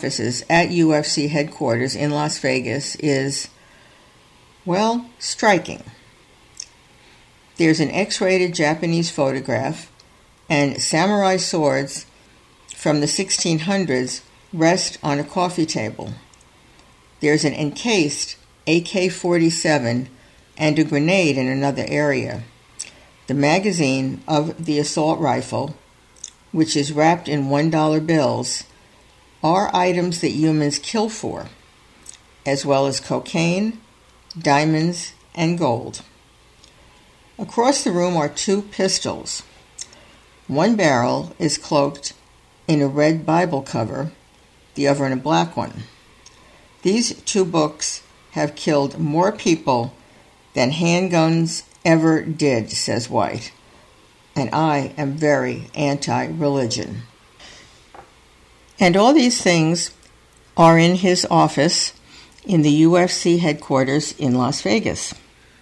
offices at UFC headquarters in Las Vegas is, well, striking. There's an X-rated Japanese photograph, and samurai swords from the 1600s rest on a coffee table. There's an encased AK-47 and a grenade in another area. The magazine of the assault rifle, which is wrapped in $1 bills, are items that humans kill for, as well as cocaine, diamonds, and gold. Across the room are 2 pistols. One barrel is cloaked in a red Bible cover, the other in a black one. These 2 books have killed more people than handguns ever did, says White, and I am very anti-religion. And all these things are in his office in the UFC headquarters in Las Vegas.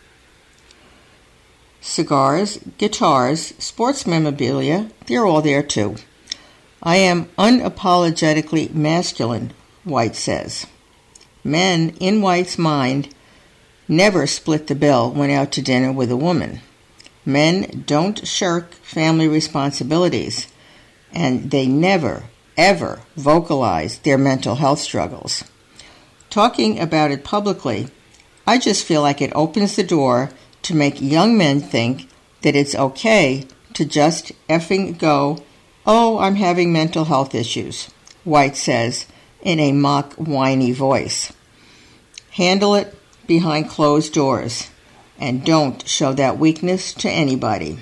Cigars, guitars, sports memorabilia, they're all there too. I am unapologetically masculine, White says. Men, in White's mind, never split the bill when out to dinner with a woman. Men don't shirk family responsibilities, and they never, ever vocalize their mental health struggles. Talking about it publicly, I just feel like it opens the door to make young men think that it's okay to just effing go, "Oh, I'm having mental health issues," White says in a mock whiny voice. Handle it behind closed doors, and don't show that weakness to anybody.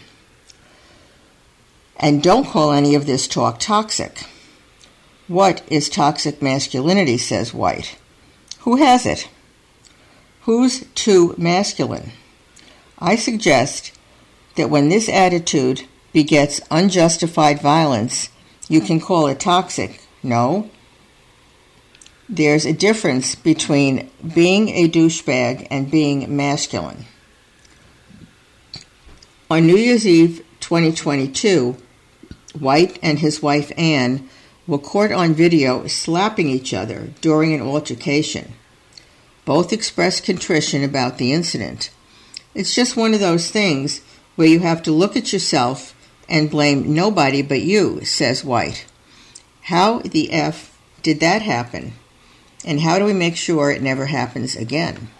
And don't call any of this talk toxic. What is toxic masculinity, says White. Who has it? Who's too masculine? I suggest that when this attitude begets unjustified violence, you can call it toxic. No. There's a difference between being a douchebag and being masculine. On New Year's Eve 2022, White and his wife Anne were caught on video slapping each other during an altercation. Both expressed contrition about the incident. It's just one of those things where you have to look at yourself and blame nobody but you, says White. How the F did that happen? And how do we make sure it never happens again?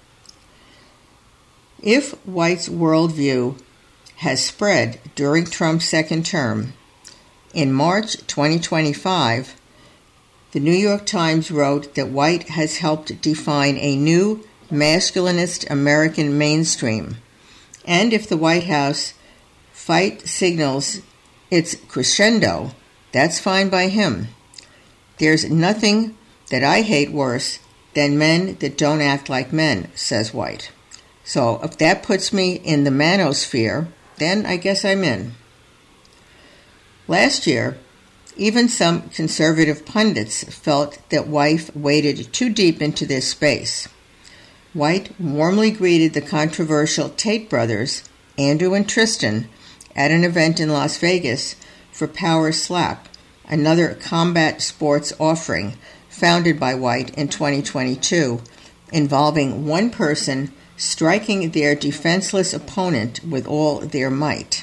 If White's worldview has spread during Trump's second term, in March 2025, the New York Times wrote that White has helped define a new masculinist American mainstream. And if the White House fight signals its crescendo, that's fine by him. There's nothing that I hate worse than men that don't act like men, says White. So if that puts me in the manosphere, then I guess I'm in. Last year, even some conservative pundits felt that White waded too deep into this space. White warmly greeted the controversial Tate brothers, Andrew and Tristan, at an event in Las Vegas for Power Slap, another combat sports offering founded by White in 2022, involving one person striking their defenseless opponent with all their might.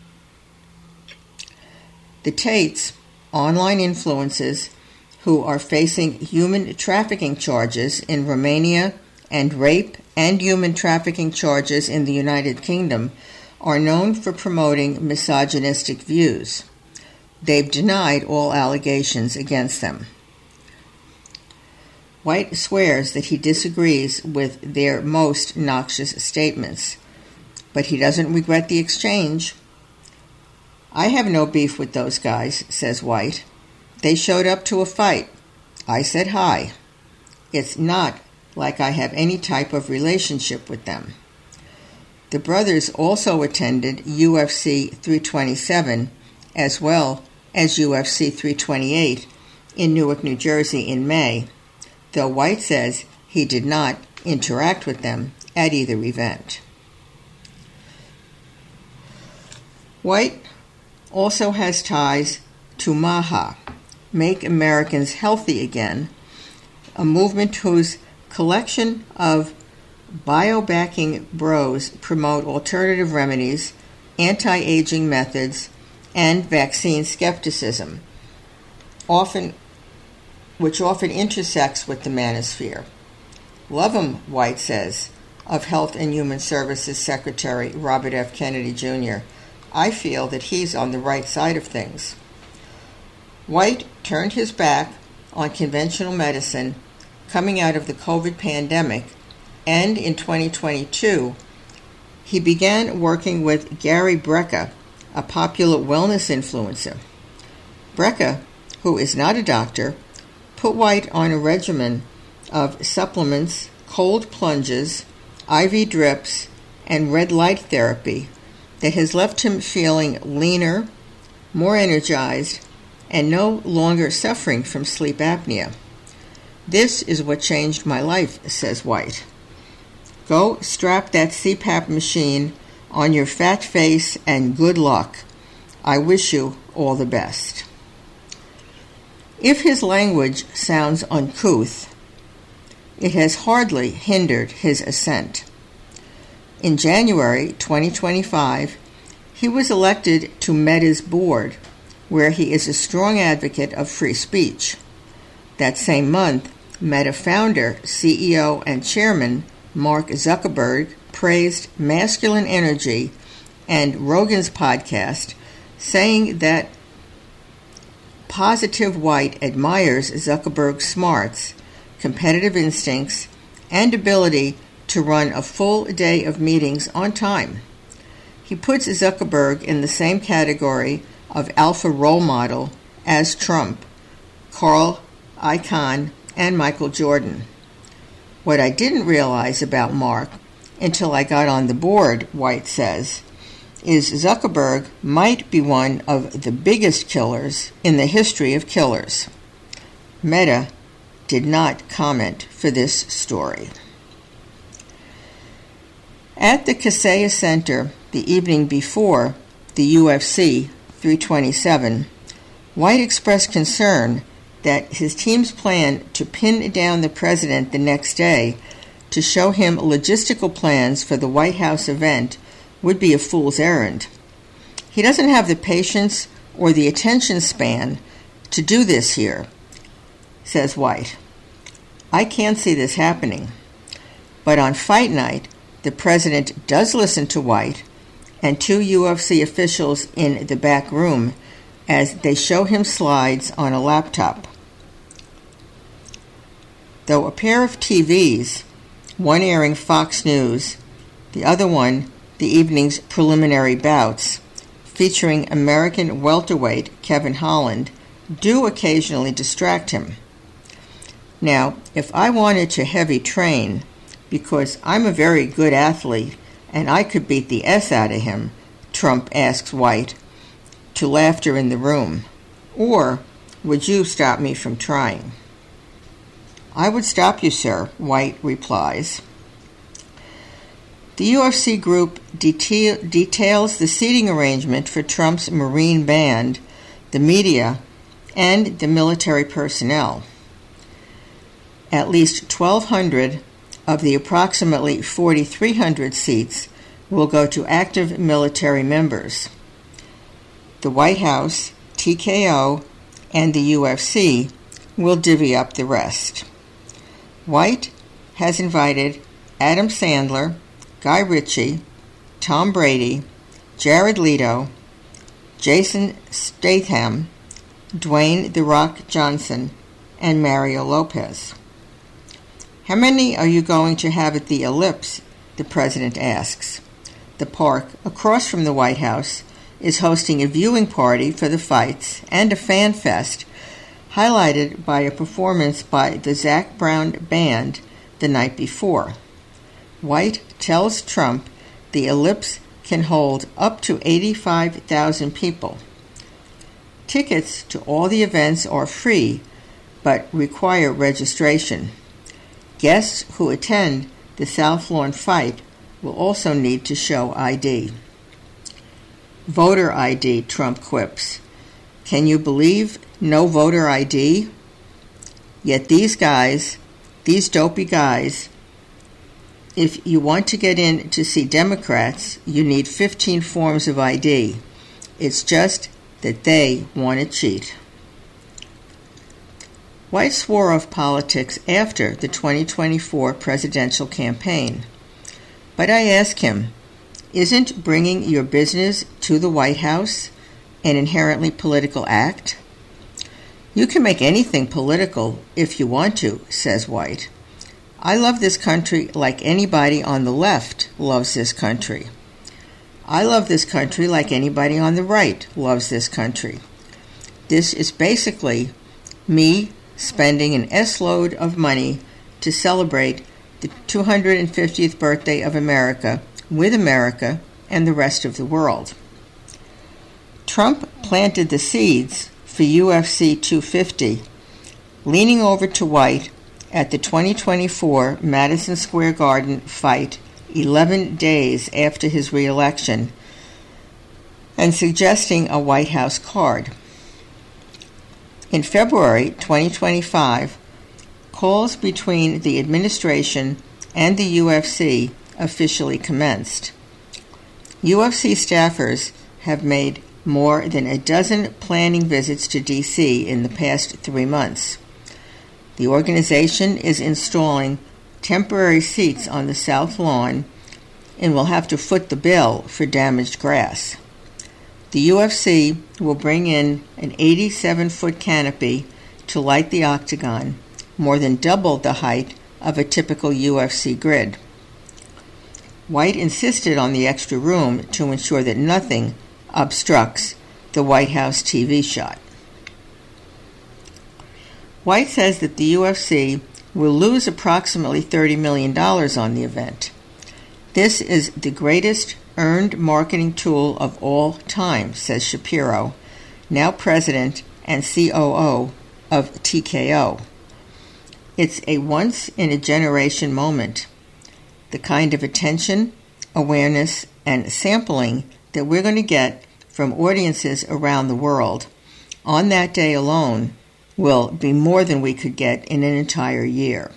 The Tates, online influencers who are facing human trafficking charges in Romania and rape and human trafficking charges in the United Kingdom, are known for promoting misogynistic views. They've denied all allegations against them. White swears that he disagrees with their most noxious statements, but he doesn't regret the exchange. I have no beef with those guys, says White. They showed up to a fight. I said hi. It's not like I have any type of relationship with them. The brothers also attended UFC 327 as well as UFC 328 in Newark, New Jersey in May, though White says he did not interact with them at either event. White also has ties to Maha, Make Americans Healthy Again, a movement whose collection of biobacking bros promote alternative remedies, anti-aging methods, and vaccine skepticism, which often intersects with the manosphere. Love 'em, White says, of Health and Human Services Secretary Robert F. Kennedy, Jr. I feel that he's on the right side of things. White turned his back on conventional medicine coming out of the COVID pandemic, and in 2022, he began working with Gary Brecka, a popular wellness influencer. Brecka, who is not a doctor, put White on a regimen of supplements, cold plunges, IV drips, and red light therapy that has left him feeling leaner, more energized, and no longer suffering from sleep apnea. This is what changed my life, says White. Go strap that CPAP machine on your fat face and good luck. I wish you all the best. If his language sounds uncouth, it has hardly hindered his ascent. In January 2025, he was elected to Meta's board, where he is a strong advocate of free speech. That same month, Meta founder, CEO, and chairman Mark Zuckerberg praised masculine energy and Rogan's podcast, saying that Positive White admires Zuckerberg's smarts, competitive instincts, and ability to run a full day of meetings on time. He puts Zuckerberg in the same category of alpha role model as Trump, Carl Icahn, and Michael Jordan. What I didn't realize about Mark until I got on the board, White says, is Zuckerberg might be one of the biggest killers in the history of killers. Meta did not comment for this story. At the Kaseya Center the evening before the UFC 327, White expressed concern that his team's plan to pin down the president the next day to show him logistical plans for the White House event would be a fool's errand. He doesn't have the patience or the attention span to do this here, says White. I can't see this happening. But on fight night, the president does listen to White and two UFC officials in the back room as they show him slides on a laptop. Though a pair of TVs, one airing Fox News, the other one the evening's preliminary bouts, featuring American welterweight Kevin Holland, do occasionally distract him. Now, if I wanted to heavy train, because I'm a very good athlete and I could beat the S out of him, Trump asks White, to laughter in the room, or would you stop me from trying? I would stop you, sir, White replies. The UFC group details the seating arrangement for Trump's Marine Band, the media, and the military personnel. At least 1,200 of the approximately 4,300 seats will go to active military members. The White House, TKO, and the UFC will divvy up the rest. White has invited Adam Sandler, Guy Ritchie, Tom Brady, Jared Leto, Jason Statham, Dwayne "The Rock" Johnson, and Mario Lopez. How many are you going to have at the Ellipse? The president asks. The park across from the White House is hosting a viewing party for the fights and a fan fest, highlighted by a performance by the Zac Brown Band the night before. White tells Trump the Ellipse can hold up to 85,000 people. Tickets to all the events are free, but require registration. Guests who attend the South Lawn fight will also need to show ID. Voter ID, Trump quips. Can you believe no voter ID? Yet these guys, these dopey guys, if you want to get in to see Democrats, you need 15 forms of ID. It's just that they want to cheat. White swore off politics after the 2024 presidential campaign. But I ask him, isn't bringing your business to the White House an inherently political act? You can make anything political if you want to, says White. I love this country like anybody on the left loves this country. I love this country like anybody on the right loves this country. This is basically me spending an S-load of money to celebrate the 250th birthday of America with America and the rest of the world. Trump planted the seeds for UFC 250, leaning over to White at the 2024 Madison Square Garden fight 11 days after his re-election and suggesting a White House card. In February 2025, calls between the administration and the UFC officially commenced. UFC staffers have made more than a dozen planning visits to D.C. in the past 3 months. The organization is installing temporary seats on the South Lawn and will have to foot the bill for damaged grass. The UFC will bring in an 87-foot canopy to light the octagon, more than double the height of a typical UFC grid. White insisted on the extra room to ensure that nothing obstructs the White House TV shot. White says that the UFC will lose approximately $30 million on the event. This is the greatest earned marketing tool of all time, says Shapiro, now president and COO of TKO. It's a once-in-a-generation moment, the kind of attention, awareness, and sampling that we're going to get from audiences around the world on that day alone will be more than we could get in an entire year.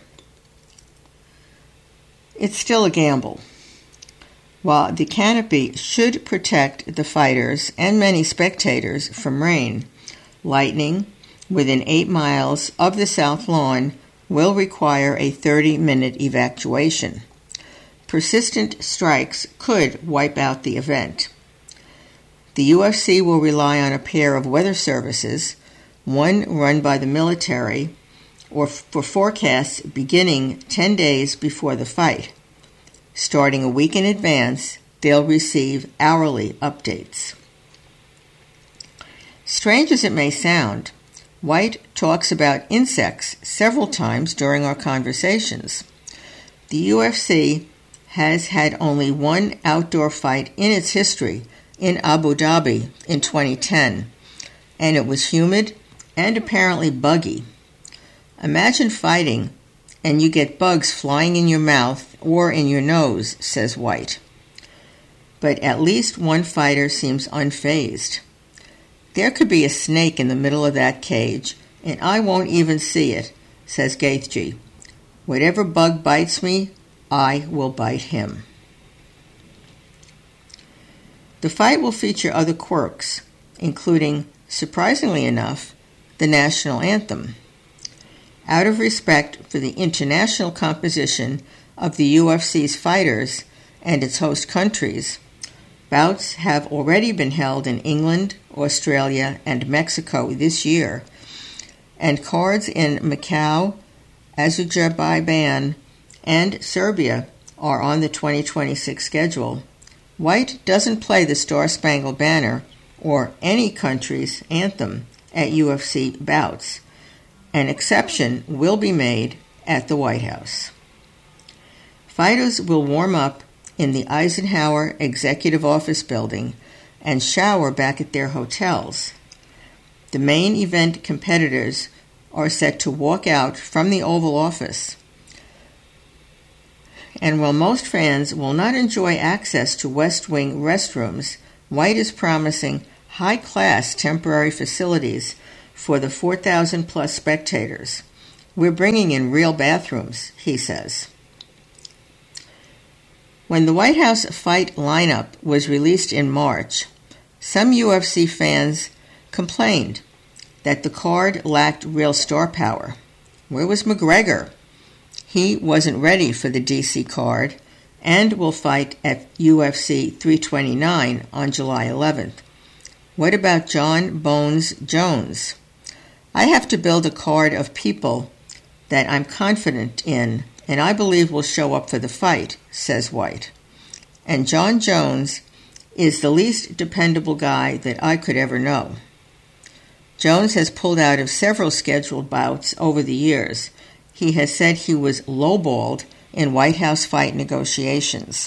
It's still a gamble. While the canopy should protect the fighters and many spectators from rain, lightning within 8 miles of the South Lawn will require a 30-minute evacuation. Persistent strikes could wipe out the event. The UFC will rely on a pair of weather services, one run by the military, or for forecasts beginning 10 days before the fight. Starting a week in advance, they'll receive hourly updates. Strange as it may sound, White talks about insects several times during our conversations. The UFC has had only one outdoor fight in its history in Abu Dhabi in 2010, and it was humid and apparently buggy. Imagine fighting and you get bugs flying in your mouth or in your nose, says White. But at least one fighter seems unfazed. There could be a snake in the middle of that cage, and I won't even see it, says Gaethje. Whatever bug bites me, I will bite him. The fight will feature other quirks, including, surprisingly enough, the national anthem. Out of respect for the international composition of the UFC's fighters and its host countries, bouts have already been held in England, Australia, and Mexico this year, and cards in Macau, Azerbaijan, and Serbia are on the 2026 schedule. White doesn't play the Star-Spangled Banner or any country's anthem at UFC bouts. An exception will be made at the White House. Fighters will warm up in the Eisenhower Executive Office Building and shower back at their hotels. The main event competitors are set to walk out from the Oval Office. And while most fans will not enjoy access to West Wing restrooms, White is promising high-class temporary facilities for the 4,000-plus spectators. We're bringing in real bathrooms, he says. When the White House fight lineup was released in March, some UFC fans complained that the card lacked real star power. Where was McGregor? He wasn't ready for the DC card and will fight at UFC 329 on July 11th. What about John Bones Jones? I have to build a card of people that I'm confident in and I believe will show up for the fight, says White. And John Jones is the least dependable guy that I could ever know. Jones has pulled out of several scheduled bouts over the years. He has said he was lowballed in White House fight negotiations.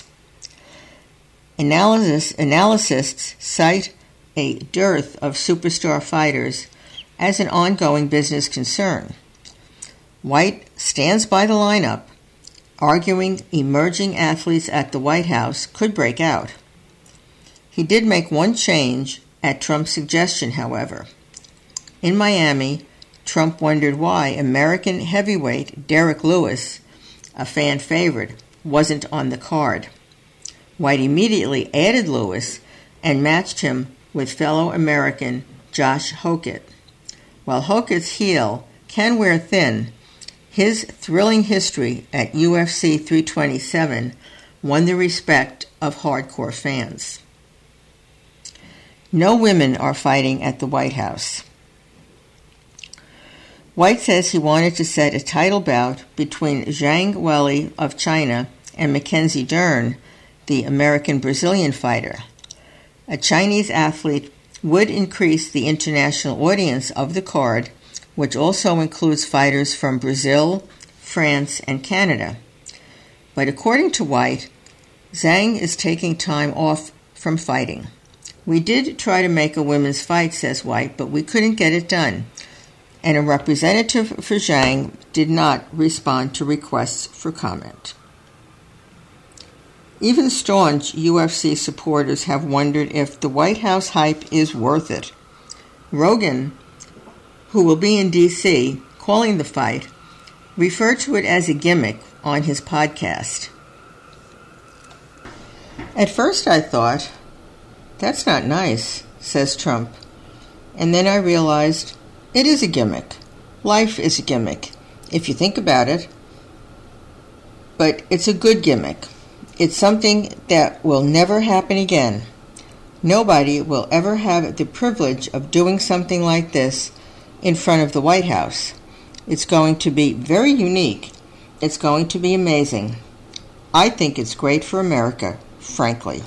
Analysts cite a dearth of superstar fighters as an ongoing business concern. White stands by the lineup, arguing emerging athletes at the White House could break out. He did make one change at Trump's suggestion, however. In Miami, Trump wondered why American heavyweight Derek Lewis, a fan favorite, wasn't on the card. White immediately added Lewis and matched him with fellow American Josh Hokett. While Hokett's heel can wear thin, his thrilling history at UFC 327 won the respect of hardcore fans. No women are fighting at the White House. White says he wanted to set a title bout between Zhang Weili of China and Mackenzie Dern, the American-Brazilian fighter. A Chinese athlete would increase the international audience of the card, which also includes fighters from Brazil, France, and Canada. But according to White, Zhang is taking time off from fighting. We did try to make a women's fight, says White, but we couldn't get it done. And a representative for Zhang did not respond to requests for comment. Even staunch UFC supporters have wondered if the White House hype is worth it. Rogan, who will be in D.C. calling the fight, referred to it as a gimmick on his podcast. At first I thought, that's not nice, says Trump. And then I realized, it is a gimmick. Life is a gimmick, if you think about it. But it's a good gimmick. It's something that will never happen again. Nobody will ever have the privilege of doing something like this in front of the White House. It's going to be very unique. It's going to be amazing. I think it's great for America, frankly.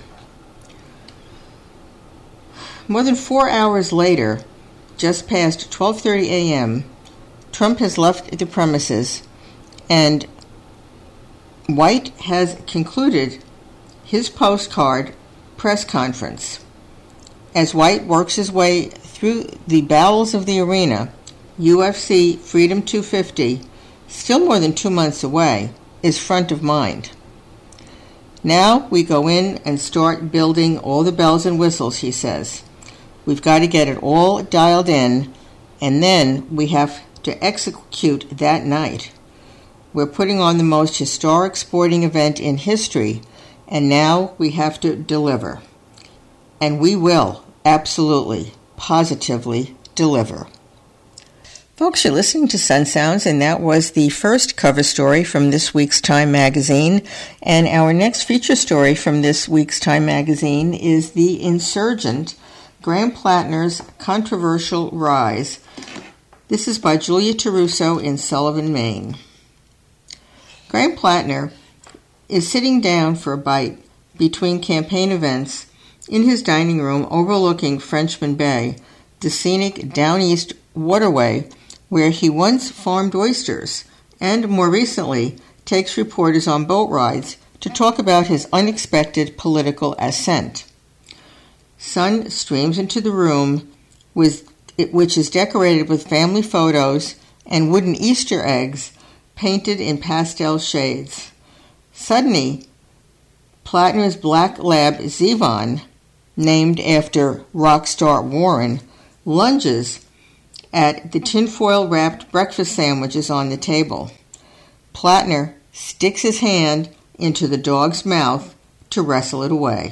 More than 4 hours later, just past 12:30 a.m., Trump has left the premises, and White has concluded his postcard press conference. As White works his way through the bowels of the arena, UFC Freedom 250, still more than 2 months away, is front of mind. Now we go in and start building all the bells and whistles, he says. We've got to get it all dialed in, and then we have to execute that night. We're putting on the most historic sporting event in history, and now we have to deliver. And we will, absolutely, positively deliver. Folks, you're listening to Sun Sounds, and that was the first cover story from this week's Time magazine. And our next feature story from this week's Time magazine is The Insurgent, Graham Plattner's Controversial Rise. This is by Julia Taruso in Sullivan, Maine. Graham Plattner is sitting down for a bite between campaign events in his dining room overlooking Frenchman Bay, the scenic Down East waterway where he once farmed oysters, and more recently takes reporters on boat rides to talk about his unexpected political ascent. Sun streams into the room, which is decorated with family photos and wooden Easter eggs painted in pastel shades. Suddenly, Plattner's black lab, Zevon, named after rock star Warren, lunges at the tinfoil-wrapped breakfast sandwiches on the table. Plattner sticks his hand into the dog's mouth to wrestle it away.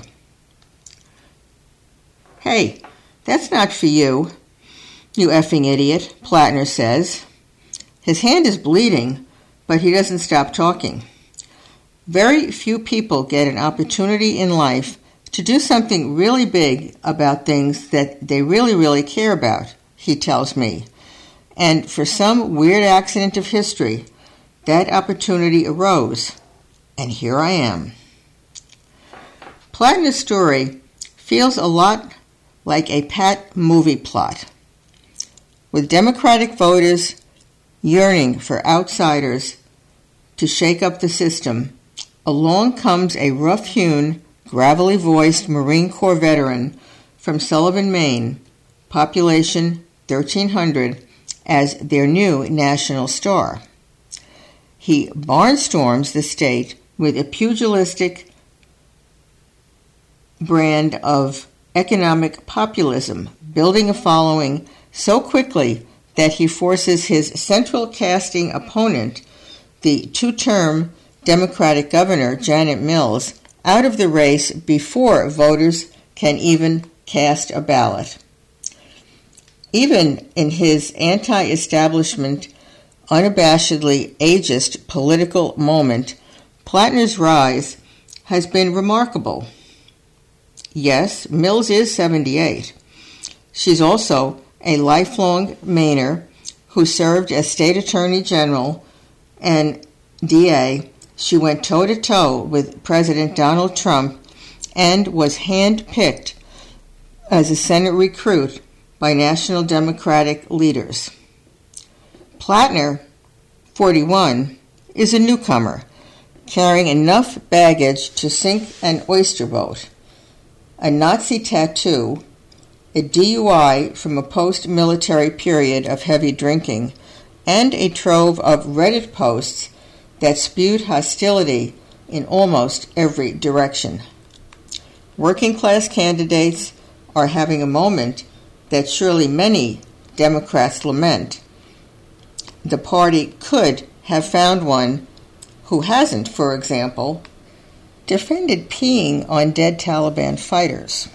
"Hey, that's not for you, you effing idiot," Plattner says. His hand is bleeding, but he doesn't stop talking. Very few people get an opportunity in life to do something really big about things that they really care about, he tells me. And for some weird accident of history, that opportunity arose, and here I am. Plattner's story feels a lot like a pat movie plot, with Democratic voters yearning for outsiders to shake up the system. Along comes a rough-hewn, gravelly-voiced Marine Corps veteran from Sullivan, Maine, population 1,300, as their new national star. He barnstorms the state with a pugilistic brand of economic populism, building a following so quickly that he forces his central casting opponent, the two-term Democratic governor, Janet Mills, out of the race before voters can even cast a ballot. Even in his anti-establishment, unabashedly ageist political moment, Plattner's rise has been remarkable. Yes, Mills is 78. She's also a lifelong Mainer who served as state attorney general and DA. She went toe-to-toe with President Donald Trump and was hand-picked as a Senate recruit by National Democratic leaders. Plattner, 41, is a newcomer, carrying enough baggage to sink an oyster boat. A Nazi tattoo, a DUI from a post-military period of heavy drinking, and a trove of Reddit posts that spewed hostility in almost every direction. Working-class candidates are having a moment that surely many Democrats lament. The party could have found one who hasn't, for example, defended peeing on dead Taliban fighters.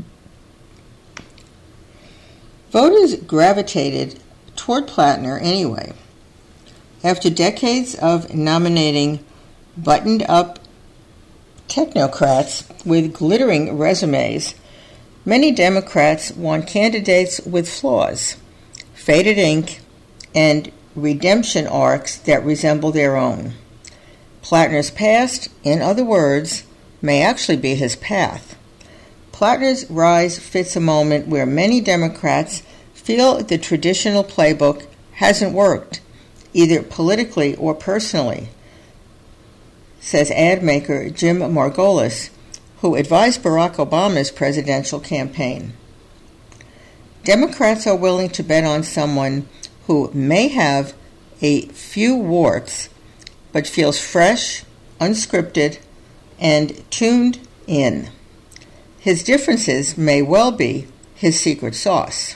Voters gravitated toward Plattner anyway. After decades of nominating buttoned-up technocrats with glittering resumes, many Democrats want candidates with flaws, faded ink, and redemption arcs that resemble their own. Plattner's past, in other words, may actually be his path. Plattner's rise fits a moment where many Democrats feel the traditional playbook hasn't worked, either politically or personally, says ad maker Jim Margolis, who advised Barack Obama's presidential campaign. Democrats are willing to bet on someone who may have a few warts, but feels fresh, unscripted, and tuned in. His differences may well be his secret sauce.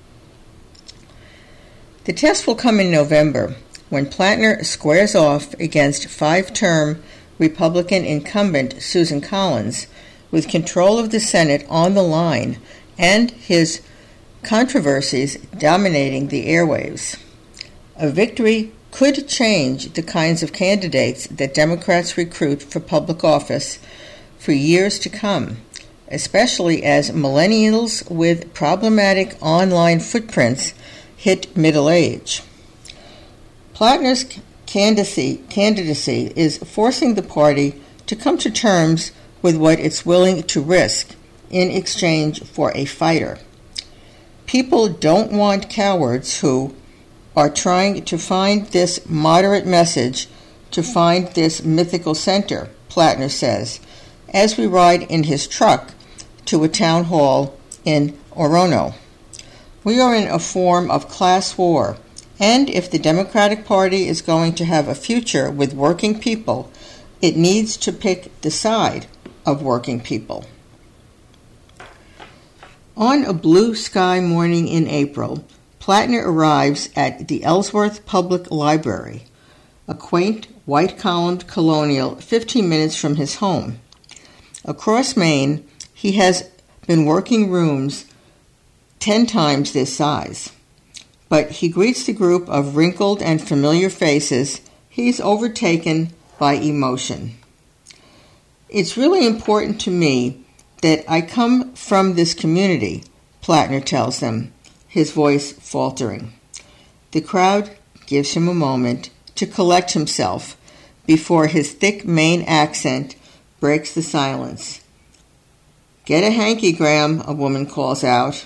The test will come in November, when Plattner squares off against five-term Republican incumbent Susan Collins, with control of the Senate on the line and his controversies dominating the airwaves. A victory could change the kinds of candidates that Democrats recruit for public office for years to come, especially as millennials with problematic online footprints hit middle age. Plattner's candidacy is forcing the party to come to terms with what it's willing to risk in exchange for a fighter. People don't want cowards who are trying to find this moderate message, to find this mythical center, Plattner says, as we ride in his truck to a town hall in Orono. We are in a form of class war, and if the Democratic Party is going to have a future with working people, it needs to pick the side of working people. On a blue sky morning in April, Plattner arrives at the Ellsworth Public Library, a quaint, white-columned colonial 15 minutes from his home. Across Maine, he has been working rooms 10 times this size. But he greets the group of wrinkled and familiar faces. He's overtaken by emotion. It's really important to me that I come from this community, Plattner tells them, his voice faltering. The crowd gives him a moment to collect himself before his thick Maine accent breaks the silence. "Get a hanky, Graham," a woman calls out.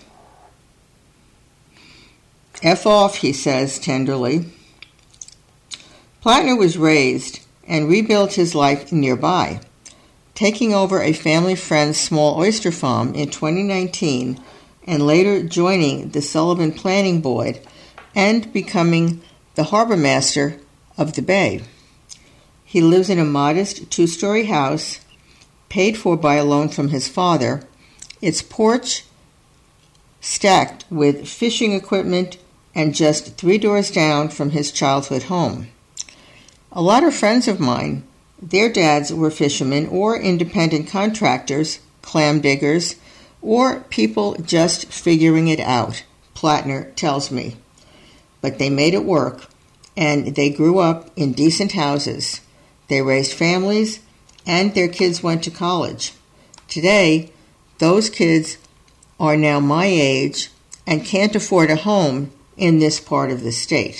"F off," he says tenderly. Plattner was raised and rebuilt his life nearby, taking over a family friend's small oyster farm in 2019 and later joining the Sullivan Planning Board and becoming the harbor master of the bay. He lives in a modest 2-story house, paid for by a loan from his father, its porch stacked with fishing equipment and just 3 doors down from his childhood home. A lot of friends of mine, their dads were fishermen or independent contractors, clam diggers, or people just figuring it out, Plattner tells me. But they made it work, and they grew up in decent houses. They raised families, and their kids went to college. Today, those kids are now my age and can't afford a home in this part of the state.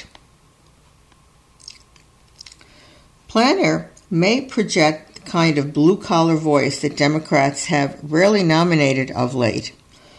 Plattner may project the kind of blue-collar voice that Democrats have rarely nominated of late,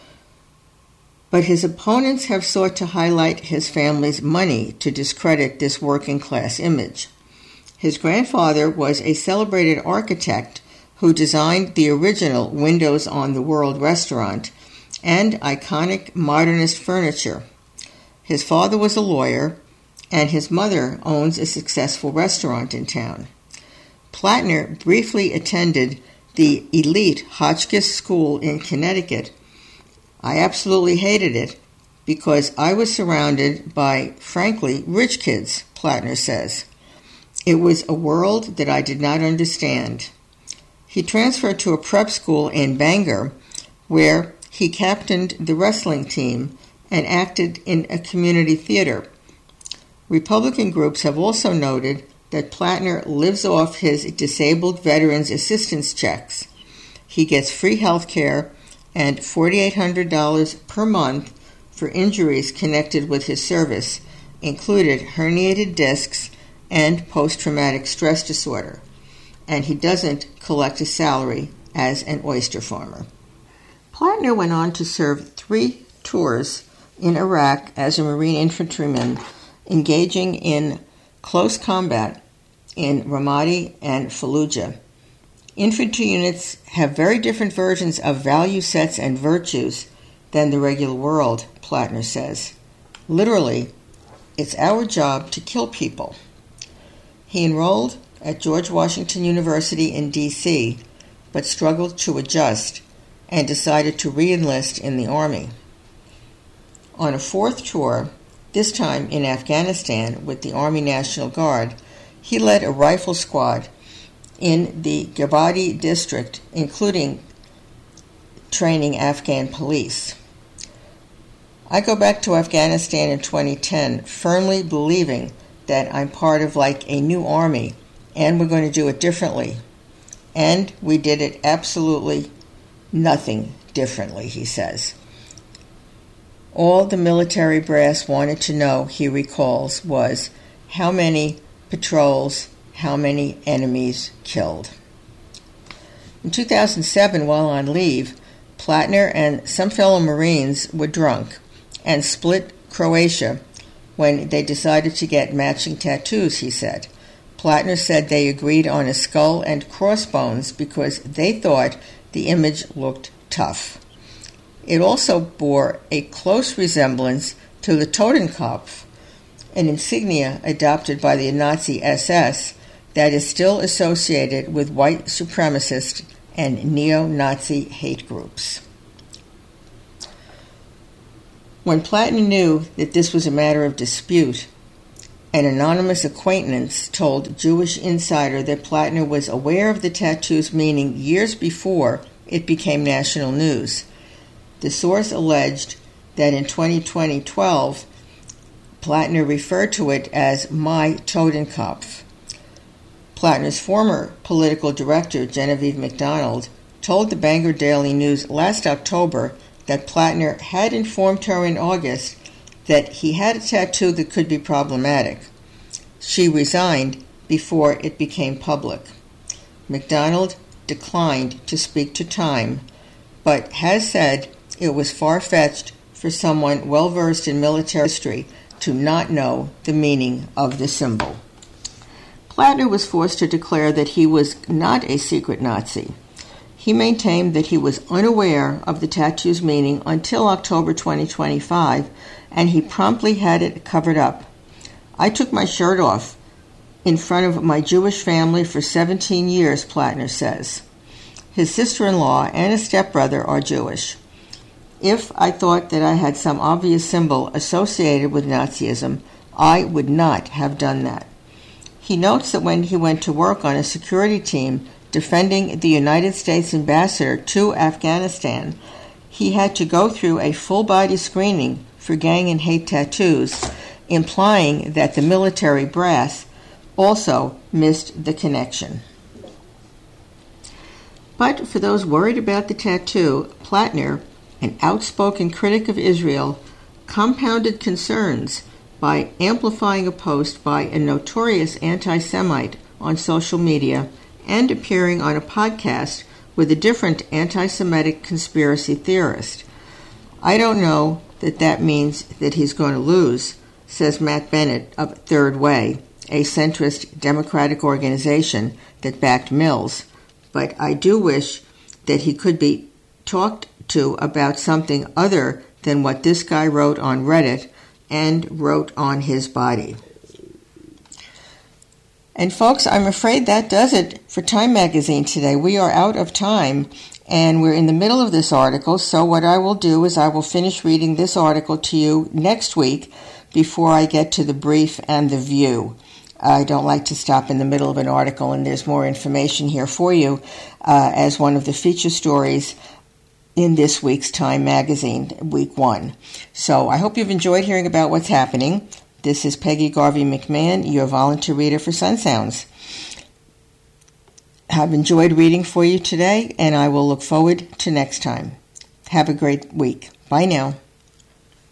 but his opponents have sought to highlight his family's money to discredit this working-class image. His grandfather was a celebrated architect who designed the original Windows on the World restaurant and iconic modernist furniture. His father was a lawyer, and his mother owns a successful restaurant in town. Plattner briefly attended the elite Hotchkiss School in Connecticut. I absolutely hated it because I was surrounded by, frankly, rich kids, Plattner says. It was a world that I did not understand. He transferred to a prep school in Bangor, where he captained the wrestling team and acted in a community theater. Republican groups have also noted that Plattner lives off his disabled veterans assistance checks. He gets free health care and $4,800 per month for injuries connected with his service, included herniated discs and post-traumatic stress disorder, and he doesn't collect a salary as an oyster farmer. Plattner went on to serve 3 tours in Iraq as a Marine infantryman, engaging in close combat in Ramadi and Fallujah. Infantry units have very different versions of value sets and virtues than the regular world, Plattner says. Literally, it's our job to kill people. He enrolled at George Washington University in D.C., but struggled to adjust and decided to re-enlist in the Army. On a 4th tour, this time in Afghanistan with the Army National Guard, he led a rifle squad in the Gabadi district, including training Afghan police. I go back to Afghanistan in 2010, firmly believing that I'm part of like a new army, and we're going to do it differently. And we did it absolutely nothing differently, he says. All the military brass wanted to know, he recalls, was how many patrols, how many enemies killed. In 2007, while on leave, Plattner and some fellow Marines were drunk and split Croatia when they decided to get matching tattoos, he said. Plattner said they agreed on a skull and crossbones because they thought the image looked tough. It also bore a close resemblance to the Totenkopf, an insignia adopted by the Nazi SS that is still associated with white supremacist and neo-Nazi hate groups. When Plattner knew that this was a matter of dispute, an anonymous acquaintance told Jewish Insider that Plattner was aware of the tattoo's meaning years before it became national news. The source alleged that in 2012, Plattner referred to it as my Totenkopf. Plattner's former political director, Genevieve McDonald, told the Bangor Daily News last October that Plattner had informed her in August that he had a tattoo that could be problematic. She resigned before it became public. McDonald declined to speak to Time, but has said it was far-fetched for someone well-versed in military history to not know the meaning of the symbol. Plattner was forced to declare that he was not a secret Nazi. He maintained that he was unaware of the tattoo's meaning until October 2025, and he promptly had it covered up. I took my shirt off in front of my Jewish family for 17 years, Plattner says. His sister-in-law and his stepbrother are Jewish. If I thought that I had some obvious symbol associated with Nazism, I would not have done that. He notes that when he went to work on a security team defending the United States ambassador to Afghanistan, he had to go through a full-body screening for gang and hate tattoos, implying that the military brass also missed the connection. But for those worried about the tattoo, Plattner, an outspoken critic of Israel, compounded concerns by amplifying a post by a notorious anti-Semite on social media and appearing on a podcast with a different anti-Semitic conspiracy theorist. I don't know that means that he's going to lose, says Matt Bennett of Third Way, a centrist Democratic organization that backed Mills, but I do wish that he could be talked to about something other than what this guy wrote on Reddit and wrote on his body. And folks, I'm afraid that does it for Time Magazine today. We are out of time, and we're in the middle of this article, so what I will do is I will finish reading this article to you next week before I get to the brief and the view. I don't like to stop in the middle of an article, and there's more information here for you as one of the feature stories in this week's Time Magazine, Week 1. So I hope you've enjoyed hearing about what's happening. This is Peggy Garvey McMahon, your volunteer reader for Sun Sounds. I've enjoyed reading for you today, and I will look forward to next time. Have a great week. Bye now.